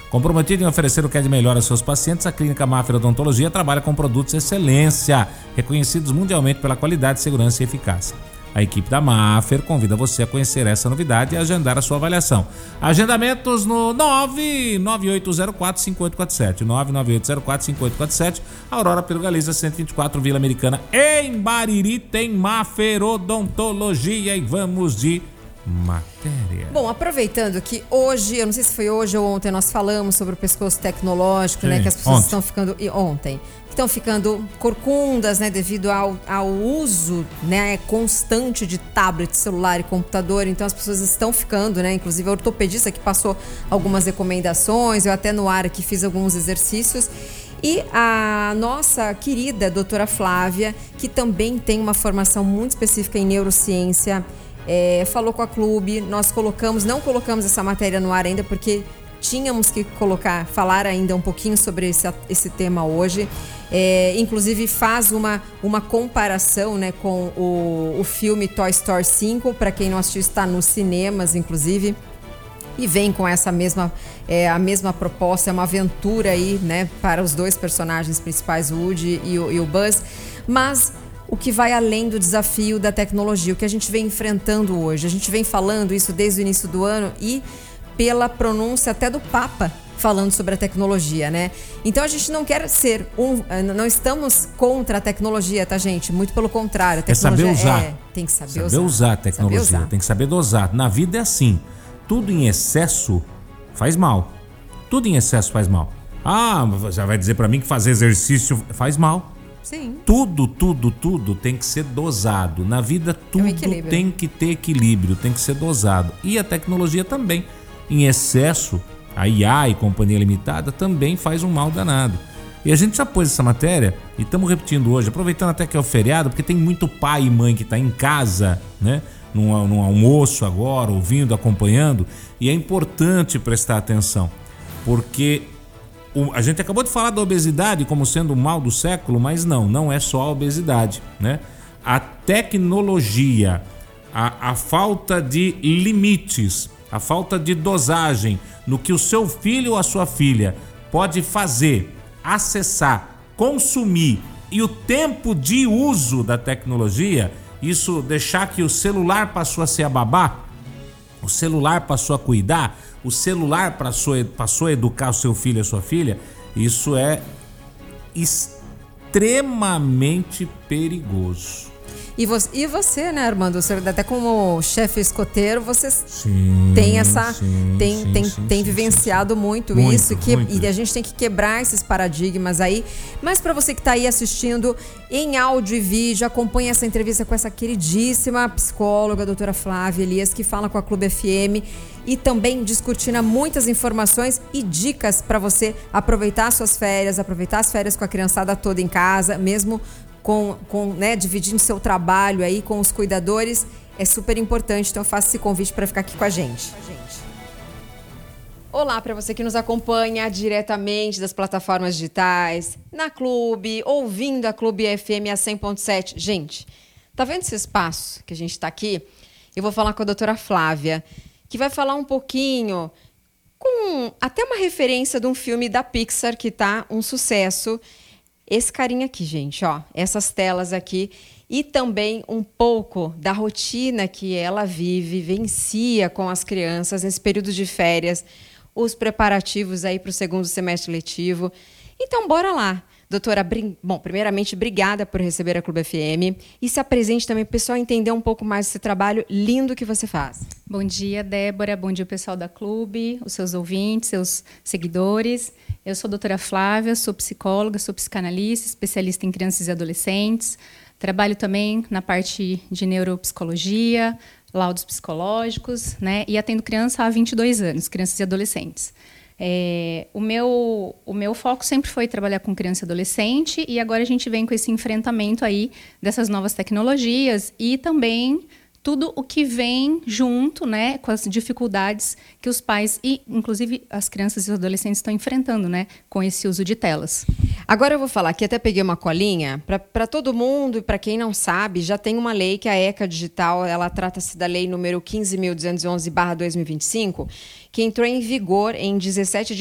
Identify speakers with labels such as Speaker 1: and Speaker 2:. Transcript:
Speaker 1: Comprometida em oferecer o que é de melhor aos seus pacientes, a Clínica Maffer Odontologia trabalha com produtos de excelência, reconhecidos mundialmente pela qualidade, segurança e eficácia. A equipe da Maffer convida você a conhecer essa novidade e agendar a sua avaliação. Agendamentos no 99804-5847. 99804-5847. Aurora Pedro Galiza, 124, Vila Americana. Em Bariri tem Maffer Odontologia e vamos de matéria.
Speaker 2: Bom, aproveitando que hoje, eu não sei se foi hoje ou ontem, nós falamos sobre o pescoço tecnológico, né? Que as pessoas estão ficando... Estão ficando corcundas, né? Devido ao uso, né, constante de tablet, celular e computador. Então as pessoas estão ficando, né? Inclusive a ortopedista que passou algumas recomendações, eu até no ar aqui fiz alguns exercícios. E a nossa querida doutora Flávia, que também tem uma formação muito específica em neurociência, falou com a clube, nós não colocamos essa matéria no ar ainda porque tínhamos que falar ainda um pouquinho sobre esse tema hoje. Inclusive faz uma comparação, né, com o filme Toy Story 5, para quem não assistiu, está nos cinemas, inclusive, e vem com essa mesma proposta, é uma aventura aí, né, para os dois personagens principais, o Woody e o Buzz, mas o que vai além do desafio da tecnologia, o que a gente vem enfrentando hoje. A gente vem falando isso desde o início do ano e pela pronúncia até do Papa falando sobre a tecnologia, né? Então a gente não quer ser não estamos contra a tecnologia, tá, gente? Muito pelo contrário. A tecnologia
Speaker 1: saber usar.
Speaker 2: Tem que saber
Speaker 1: usar a tecnologia, tem que saber dosar. Na vida é assim, tudo em excesso faz mal. Tudo em excesso faz mal. Já vai dizer pra mim que fazer exercício faz mal.
Speaker 2: Sim.
Speaker 1: Tudo tem que ser dosado. Na vida tudo tem que ter equilíbrio, tem que ser dosado. E a tecnologia também. Em excesso, a IA e companhia limitada também faz um mal danado. E a gente já pôs essa matéria e estamos repetindo hoje, aproveitando até que é o feriado, porque tem muito pai e mãe que está em casa, né, num almoço agora, ouvindo, acompanhando, e é importante prestar atenção, porque a gente acabou de falar da obesidade como sendo o mal do século, mas não é só a obesidade, né? A tecnologia, a falta de limites, a falta de dosagem no que o seu filho ou a sua filha pode fazer, acessar, consumir e o tempo de uso da tecnologia, isso deixar que o celular passou a ser a babá, o celular passou a cuidar, o celular passou a educar o seu filho e a sua filha, isso é extremamente perigoso.
Speaker 2: E você, né, Armando? Você, até como chefe escoteiro, você tem vivenciado muito isso. E a gente tem que quebrar esses paradigmas aí. Mas para você que está aí assistindo em áudio e vídeo, acompanhe essa entrevista com essa queridíssima psicóloga, a doutora Flávia Elias, que fala com a Clube FM e também discutindo muitas informações e dicas para você aproveitar as suas férias, aproveitar as férias com a criançada toda em casa, mesmo né, dividindo seu trabalho aí com os cuidadores, é super importante. Então eu faço esse convite para ficar aqui com a gente. Olá para você que nos acompanha diretamente das plataformas digitais, na Clube, ouvindo a Clube FM a 100.7. Gente, tá vendo esse espaço que a gente está aqui? Eu vou falar com a doutora Flávia, que vai falar um pouquinho, com até uma referência de um filme da Pixar que tá um sucesso. Esse carinha aqui, gente, ó, essas telas aqui, e também um pouco da rotina que ela vivencia com as crianças nesse período de férias, os preparativos aí para o segundo semestre letivo. Então, bora lá. Doutora, primeiramente, obrigada por receber a Clube FM e se apresente também para o pessoal entender um pouco mais desse trabalho lindo que você faz.
Speaker 3: Bom dia, Débora. Bom dia, pessoal da Clube, os seus ouvintes, seus seguidores. Eu sou a doutora Flávia, sou psicóloga, sou psicanalista, especialista em crianças e adolescentes. Trabalho também na parte de neuropsicologia, laudos psicológicos, né? E atendo criança há 22 anos, crianças e adolescentes. O meu foco sempre foi trabalhar com criança e adolescente e agora a gente vem com esse enfrentamento aí dessas novas tecnologias e também tudo o que vem junto, né, com as dificuldades que os pais e, inclusive, as crianças e os adolescentes estão enfrentando, né, com esse uso de telas.
Speaker 2: Agora eu vou falar que até peguei uma colinha para todo mundo e para quem não sabe, já tem uma lei que é a ECA Digital, ela trata-se da lei número 15.211/2025, que entrou em vigor em 17 de